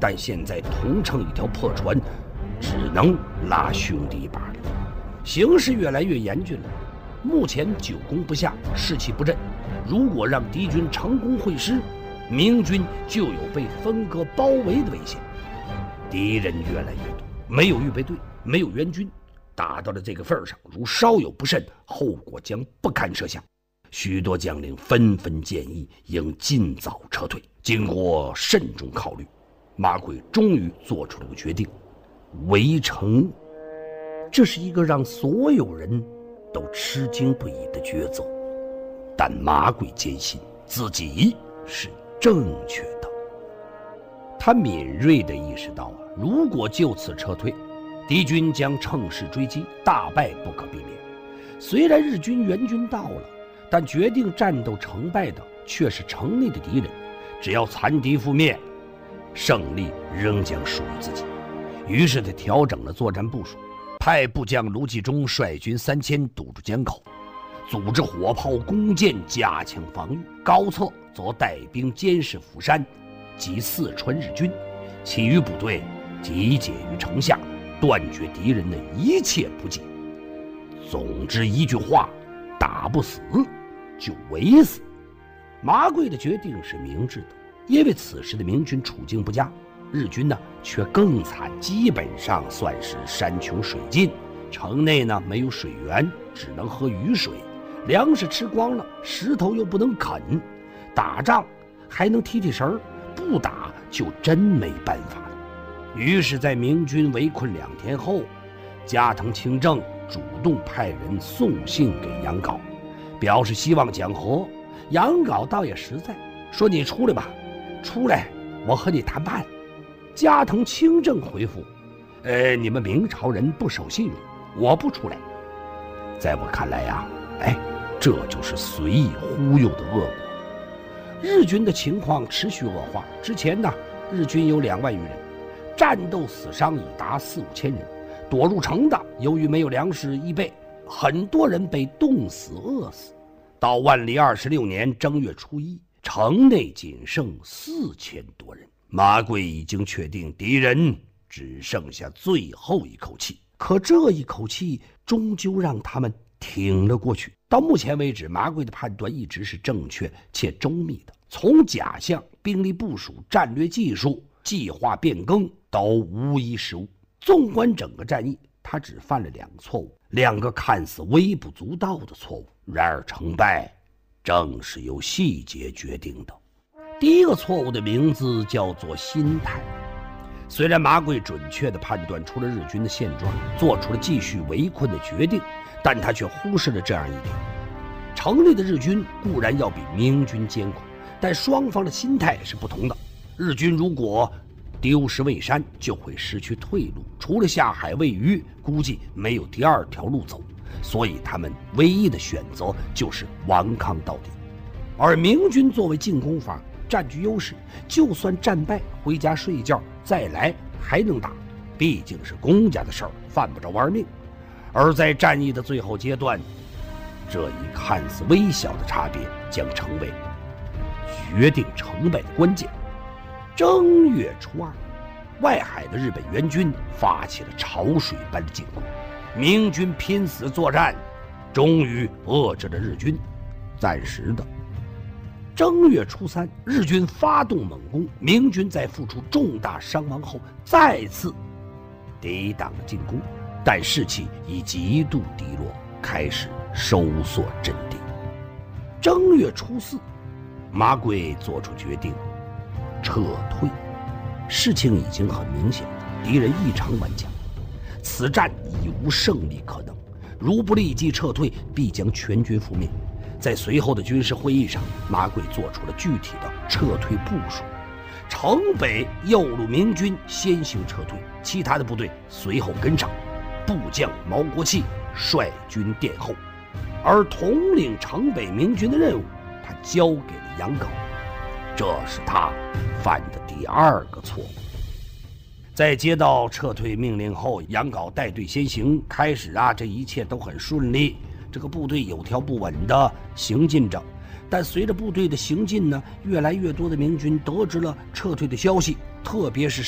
但现在同乘一条破船，只能拉兄弟一把了。形势越来越严峻了，目前久攻不下，士气不振。如果让敌军成功会师，明军就有被分割包围的危险。敌人越来越多，没有预备队，没有援军，打到了这个份上，如稍有不慎，后果将不堪设想。许多将领纷纷建议应尽早撤退。经过慎重考虑，马贵终于做出了个决定：围城。这是一个让所有人都吃惊不已的抉择，但马贵坚信自己是正确的。他敏锐地意识到如果就此撤退，敌军将乘势追击，大败不可避免。虽然日军援军到了，但决定战斗成败的却是城内的敌人。只要残敌覆灭，胜利仍将属于自己。于是他调整了作战部署，派部将卢继忠率军3000堵住江口，组织火炮弓箭加强防御。高策则带兵监视釜山及四川日军，其余部队集结于城下，断绝敌人的一切补给。总之一句话，打不死就围死。马贵的决定是明智的，因为此时的明军处境不佳，日军呢却更惨，基本上算是山穷水尽。城内呢没有水源，只能喝雨水，粮食吃光了，石头又不能啃，打仗还能提提神儿，不打就真没办法了。于是在明军围困2天后，加藤清正主动派人送信给杨镐，表示希望讲和。杨镐倒也实在，说你出来吧，出来我和你谈判。加藤清正回复，你们明朝人不守信用，我不出来。在我看来呀，这就是随意忽悠的恶果。日军的情况持续恶化，之前呢，日军有2万余人，战斗死伤已达4、5千人。躲入城的，由于没有粮食衣备，很多人被冻死、饿死。到万历26年正月初1，城内仅剩4000多人。马贵已经确定敌人只剩下最后一口气，可这一口气终究让他们挺了过去。到目前为止，马贵的判断一直是正确且周密的，从假象、兵力部署、战略技术、计划变更都无一失误。纵观整个战役，他只犯了2个错误，2个看似微不足道的错误，然而成败正是由细节决定的。第一个错误的名字叫做心态。虽然马贵准确地判断出了日军的现状，做出了继续围困的决定，但他却忽视了这样一点：城内的日军固然要比明军艰苦，但双方的心态是不同的。日军如果丢失蔚山，就会失去退路，除了下海喂鱼，估计没有第2条路走，所以他们唯一的选择就是顽抗到底。而明军作为进攻方，占据优势，就算战败回家睡一觉，再来还能打，毕竟是公家的事儿，犯不着玩命。而在战役的最后阶段，这一看似微小的差别将成为决定成败的关键。正月初2，外海的日本援军发起了潮水般的进攻，明军拼死作战，终于遏制了日军，暂时的。正月初3，日军发动猛攻，明军在付出重大伤亡后，再次抵挡了进攻，但士气已极度低落，开始收缩阵地。正月初4，马贵做出决定，撤退。事情已经很明显，敌人异常顽强，此战已无胜利可能，如不立即撤退，必将全军覆灭。在随后的军事会议上，马贵做出了具体的撤退部署。城北右路明军先行撤退，其他的部队随后跟上。部将毛国器率军殿后，而统领城北明军的任务，他交给了杨镐。这是他犯的第2个错误。在接到撤退命令后，杨镐带队先行，开始这一切都很顺利，这个部队有条不紊地行进着。但随着部队的行进呢，越来越多的明军得知了撤退的消息，特别是